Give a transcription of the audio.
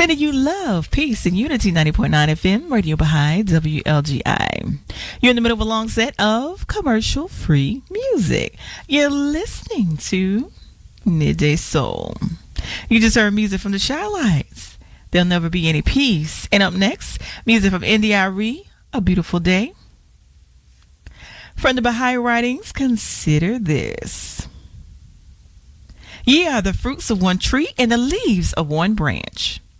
Sending you love, peace, and unity. 90.9 FM, Radio Baha'i, WLGI. You're in the middle of a long set of commercial-free music. You're listening to Midday Soul. You just heard music from the Chi-Lites. There'll Never Be Any Peace. And up next, music from India.Arie, A Beautiful Day. From the Baha'i writings, consider this. Ye are the fruits of one tree and the leaves of one branch.